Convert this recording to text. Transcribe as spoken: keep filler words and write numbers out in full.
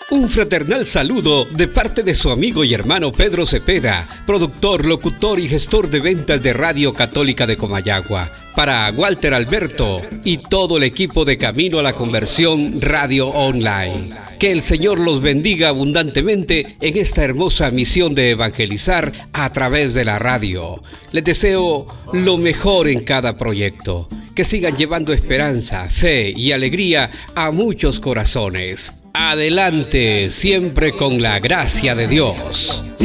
Un fraternal saludo de parte de su amigo y hermano Pedro Cepeda, productor, locutor y gestor de ventas de Radio Católica de Comayagua, para Walter Alberto y todo el equipo de Camino a la Conversión Radio Online. Que el Señor los bendiga abundantemente en esta hermosa misión de evangelizar a través de la radio. Les deseo lo mejor en cada proyecto. Que sigan llevando esperanza, fe y alegría a muchos corazones. Adelante, siempre con la gracia de Dios.